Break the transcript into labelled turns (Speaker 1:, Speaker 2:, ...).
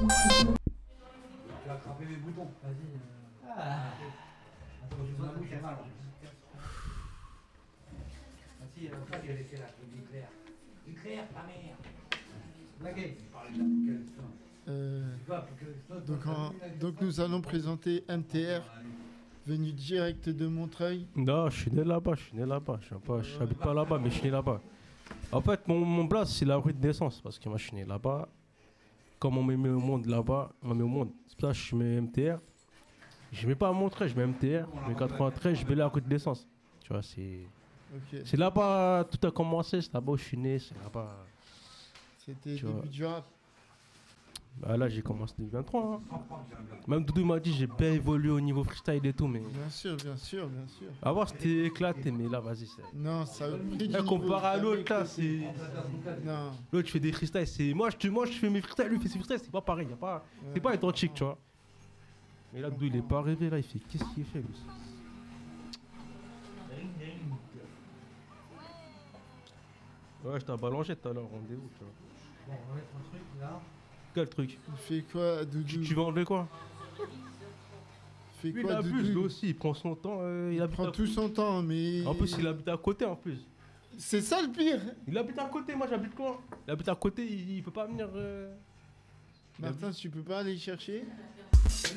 Speaker 1: Tu vas craper mes boutons. Vas-y. Attends, je vais bouche, mal. Vas-y, ça, il a laissé là, l'éclair. L'éclair, ta mère. Blaguez.
Speaker 2: Donc nous allons présenter MTR, venu direct de Montreuil.
Speaker 3: Non, je suis né là-bas. Je n'habite pas là-bas, mais je suis né là-bas. En fait, mon place, c'est la rue de naissance, parce que moi, je suis né là-bas. Comme on m'a mis au monde là-bas, on m'a mis au monde. C'est pour ça que je mets MTR. Je ne mets pas à Montreuil, je mets MTR. Je mets 93, je mets la rue de naissance. Tu vois, c'est...
Speaker 2: Okay.
Speaker 3: C'est là-bas, tout a commencé, c'est là-bas où je suis né, c'est là-bas.
Speaker 2: C'était début du rap.
Speaker 3: Bah là, j'ai commencé en 2023. Hein. Même Doudou m'a dit, j'ai bien évolué au niveau freestyle et tout, mais...
Speaker 2: Bien sûr.
Speaker 3: Avant, c'était éclaté, mais là, vas-y, c'est...
Speaker 2: Non, ça...
Speaker 3: Là, comparé à l'autre, là, c'est...
Speaker 2: Non.
Speaker 3: L'autre, je fais des freestyles, c'est... Moi, je fais mes freestyles, lui, il fait ses freestyles, c'est pas pareil, c'est pas identique, tu vois. Mais là, Doudou, il est pas arrivé, là, il fait... Qu'est-ce qu'il fait, lui? Ouais, je t'ai balancé tout à l'heure, rendez-vous, tu vois.
Speaker 1: Bon, on va mettre un truc là.
Speaker 3: Quel truc?
Speaker 2: Il fait quoi, Doudou?
Speaker 3: Tu veux enlever quoi?
Speaker 2: Il fait
Speaker 3: lui,
Speaker 2: quoi,
Speaker 3: il abuse,
Speaker 2: Doudou?
Speaker 3: lui aussi, il prend son temps.
Speaker 2: Il prend tout son temps, mais...
Speaker 3: En plus, il habite à côté, en plus.
Speaker 2: C'est ça le pire.
Speaker 3: Il habite à côté, moi j'habite loin. Il habite à côté, il peut pas venir...
Speaker 2: Martin, tu peux pas aller chercher?